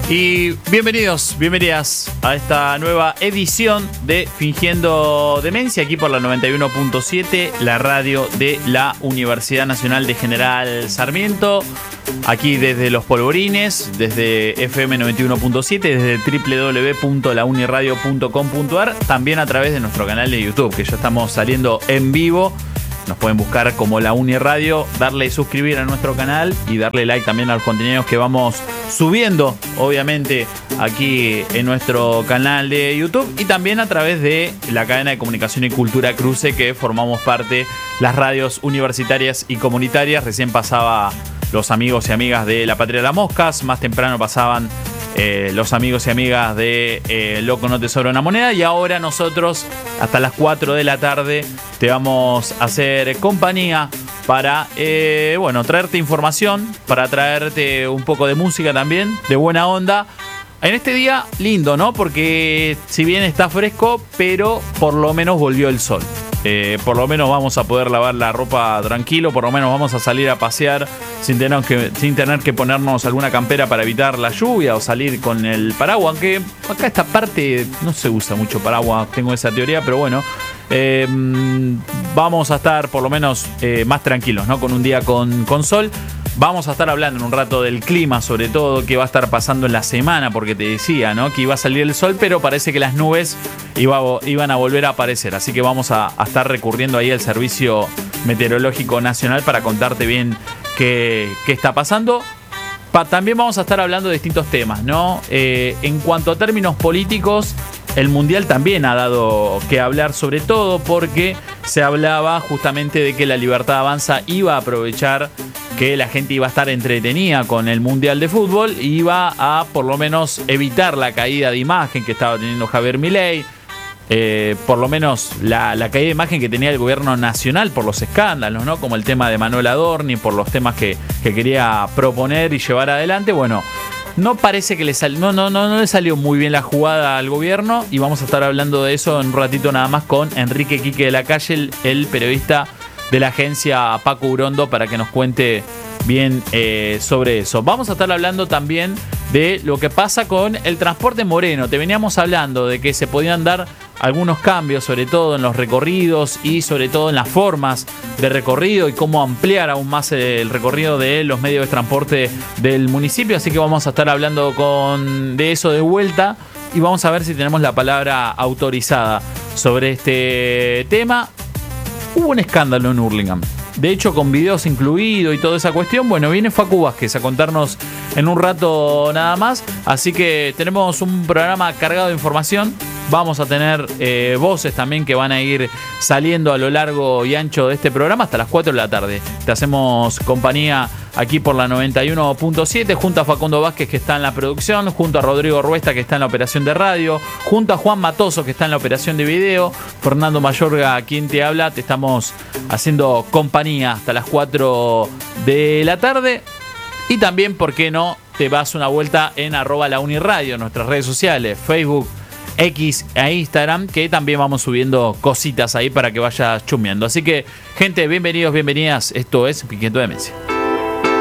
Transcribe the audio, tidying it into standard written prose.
Y bienvenidas a esta nueva edición de Fingiendo Demencia, aquí por la 91.7, la radio de la Universidad Nacional de General Sarmiento, aquí desde Los Polvorines, desde FM 91.7, desde www.launiradio.com.ar, también a través de nuestro canal de YouTube, que ya estamos saliendo en vivo. Nos pueden buscar como La Uniradio, darle suscribir a nuestro canal y darle like también a los contenidos que vamos subiendo, obviamente, aquí en nuestro canal de YouTube y también a través de la cadena de comunicación y cultura Cruce, que formamos parte las radios universitarias y comunitarias. Recién pasaba los amigos y amigas de La Patria de las Moscas, más temprano pasaban los amigos y amigas de Loco No Te Sobra Una Moneda, y ahora nosotros hasta las 4 de la tarde te vamos a hacer compañía para traerte información, para traerte un poco de música también, de buena onda. En este día lindo, ¿no? Porque si bien está fresco, pero por lo menos volvió el sol. Por lo menos vamos a poder lavar la ropa tranquilo, por lo menos vamos a salir a pasear sin tener que ponernos alguna campera para evitar la lluvia o salir con el paraguas, aunque acá esta parte no se usa mucho paraguas, tengo esa teoría, pero bueno, vamos a estar por lo menos más tranquilos, ¿no? Con un día con sol. Vamos a estar hablando en un rato del clima, sobre todo, qué va a estar pasando en la semana, porque te decía, ¿no?, que iba a salir el sol, pero parece que las nubes iban a volver a aparecer. Así que vamos a estar recurriendo ahí al Servicio Meteorológico Nacional para contarte bien qué está pasando. También vamos a estar hablando de distintos temas, ¿no? En cuanto a términos políticos, el Mundial también ha dado que hablar, sobre todo porque se hablaba justamente de que la Libertad Avanza iba a aprovechar que la gente iba a estar entretenida con el Mundial de Fútbol y iba a por lo menos evitar la caída de imagen que estaba teniendo Javier Milei, por lo menos la caída de imagen que tenía el gobierno nacional por los escándalos, ¿no? Como el tema de Manuel Adorni, por los temas que quería proponer y llevar adelante. Bueno, no parece que no le salió muy bien la jugada al gobierno, y vamos a estar hablando de eso en un ratito nada más con Enrique Quique de la Calle, el periodista de la agencia Paco Urondo, para que nos cuente bien sobre eso. Vamos a estar hablando también de lo que pasa con el transporte moreno. Te veníamos hablando de que se podían dar algunos cambios, sobre todo en los recorridos y sobre todo en las formas de recorrido y cómo ampliar aún más el recorrido de los medios de transporte del municipio. Así que vamos a estar hablando de eso de vuelta y vamos a ver si tenemos la palabra autorizada sobre este tema. Hubo un escándalo en Hurlingham, de hecho con videos incluidos y toda esa cuestión. Bueno, viene Facu Vázquez a contarnos en un rato nada más, así que tenemos un programa cargado de información. Vamos a tener voces también que van a ir saliendo a lo largo y ancho de este programa hasta las 4 de la tarde. Te hacemos compañía aquí por la 91.7, junto a Facundo Vázquez, que está en la producción, junto a Rodrigo Ruesta, que está en la operación de radio, junto a Juan Matoso, que está en la operación de video, Fernando Mayorga, quien te habla. Te estamos haciendo compañía hasta las 4 de la tarde. Y también, ¿por qué no?, te vas una vuelta en @launiradio, nuestras redes sociales, Facebook, X e Instagram, que también vamos subiendo cositas ahí para que vayas chumeando. Así que, gente, bienvenidos, bienvenidas. Esto es Fingiendo Demencia.